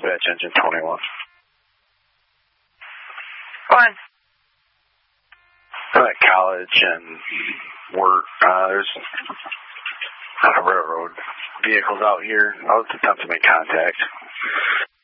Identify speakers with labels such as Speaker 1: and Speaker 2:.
Speaker 1: dispatch engine 21.
Speaker 2: One.
Speaker 1: I'm at college and work. There's on a railroad vehicles out here. I was attempting to make contact.